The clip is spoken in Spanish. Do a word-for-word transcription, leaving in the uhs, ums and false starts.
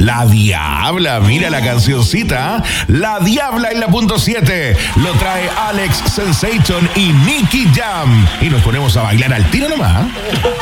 La Diabla, mira la cancioncita. La Diabla en la punto siete. Lo trae Alex Sensation y Nicky Jam. Y nos ponemos a bailar al tiro nomás.